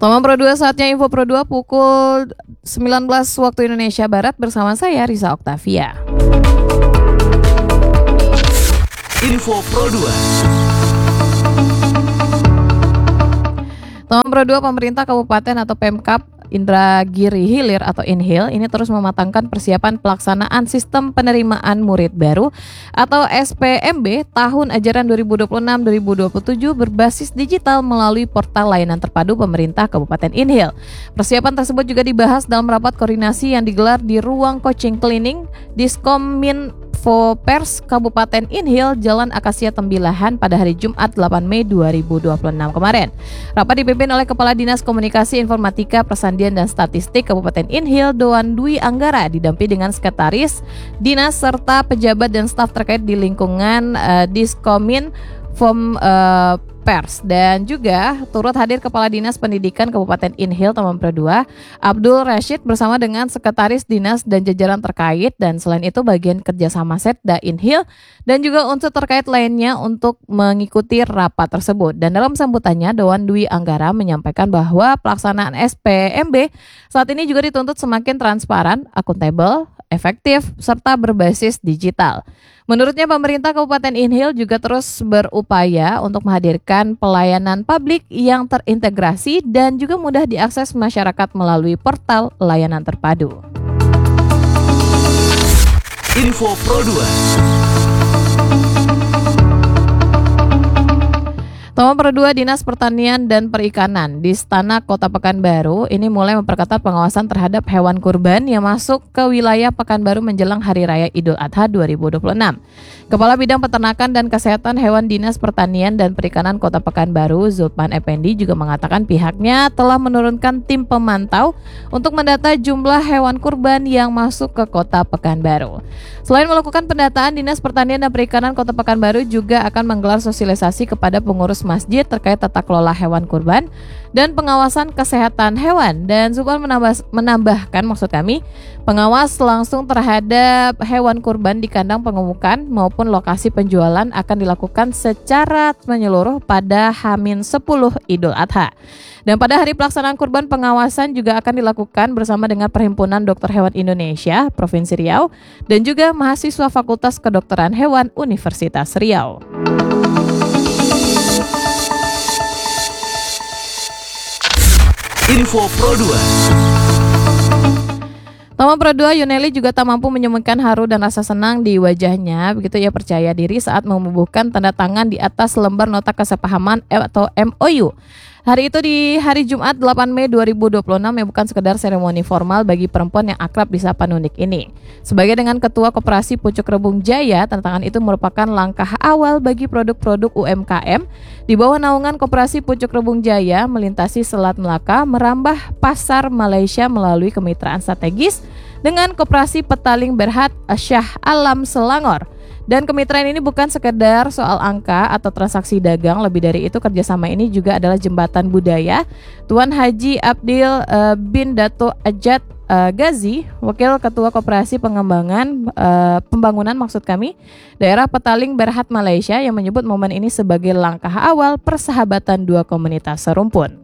Toma Pro 2, saatnya Info Pro 2 pukul 19 waktu Indonesia Barat bersama saya Risa Oktavia. Info Pro 2. Toma Pro 2, pemerintah kabupaten atau Pemkab Indragiri Hilir atau Inhil ini terus mematangkan persiapan pelaksanaan sistem penerimaan murid baru atau SPMB tahun ajaran 2026-2027 berbasis digital melalui portal layanan terpadu pemerintah Kabupaten Inhil. Persiapan tersebut juga dibahas dalam rapat koordinasi yang digelar di ruang coaching cleaning Diskominfo Pers Kabupaten Inhil, Jalan Akasia Tembilahan pada hari Jumat 8 Mei 2026 kemarin. Rapat dipimpin oleh Kepala Dinas Komunikasi Informatika Persandian dan Statistik Kabupaten Inhil, Doan Dwi Anggara, didampingi dengan sekretaris dinas serta pejabat dan staf terkait di lingkungan Diskominfo Pers, dan juga turut hadir Kepala Dinas Pendidikan Kabupaten Inhil Toma Pro 2 Abdul Rashid bersama dengan sekretaris dinas dan jajaran terkait, dan selain itu bagian kerjasama Setda Inhil dan juga unsur terkait lainnya untuk mengikuti rapat tersebut. Dan dalam sambutannya, Doan Dwi Anggara menyampaikan bahwa pelaksanaan SPMB saat ini juga dituntut semakin transparan, akuntabel, efektif, serta berbasis digital. Menurutnya, pemerintah Kabupaten Inhil juga terus berupaya untuk menghadirkan pelayanan publik yang terintegrasi dan juga mudah diakses masyarakat melalui portal layanan terpadu. Info Pro 2. Toma Pro 2, Dinas Pertanian dan Perikanan di Istana Kota Pekanbaru ini mulai memperketat pengawasan terhadap hewan kurban yang masuk ke wilayah Pekanbaru menjelang Hari Raya Idul Adha 2026. Kepala Bidang Peternakan dan Kesehatan Hewan Dinas Pertanian dan Perikanan Kota Pekanbaru, Zulpan Effendi, juga mengatakan pihaknya telah menurunkan tim pemantau untuk mendata jumlah hewan kurban yang masuk ke Kota Pekanbaru. Selain melakukan pendataan, Dinas Pertanian dan Perikanan Kota Pekanbaru juga akan menggelar sosialisasi kepada pengurus masjid terkait tata kelola hewan kurban dan pengawasan kesehatan hewan. Dan Zulpan menambahkan pengawas langsung terhadap hewan kurban di kandang pengemukan maupun lokasi penjualan akan dilakukan secara menyeluruh pada H-10 Idul Adha. Dan pada hari pelaksanaan kurban, pengawasan juga akan dilakukan bersama dengan Perhimpunan Dokter Hewan Indonesia Provinsi Riau dan juga mahasiswa Fakultas Kedokteran Hewan Universitas Riau. Info Pro 2. Toma Pro 2, Yuneli juga tak mampu menyembunyikan haru dan rasa senang di wajahnya. Begitu ia percaya diri saat membubuhkan tanda tangan di atas lembar nota kesepahaman atau MOU. Hari itu di hari Jumat 8 Mei 2026 yang bukan sekedar seremoni formal bagi perempuan yang akrab disapa Nunik ini. Sebagai dengan Ketua Koperasi Pucuk Rebung Jaya, tantangan itu merupakan langkah awal bagi produk-produk UMKM di bawah naungan Koperasi Pucuk Rebung Jaya melintasi Selat Melaka, merambah pasar Malaysia melalui kemitraan strategis dengan Koperasi Petaling Berhad Shah Alam Selangor. Dan kemitraan ini bukan sekedar soal angka atau transaksi dagang, lebih dari itu kerjasama ini juga adalah jembatan budaya. Tuan Haji Abdil bin Dato Ajat Gazi, Wakil Ketua Koperasi Pembangunan Daerah Petaling Berhad Malaysia, yang menyebut momen ini sebagai langkah awal persahabatan dua komunitas serumpun.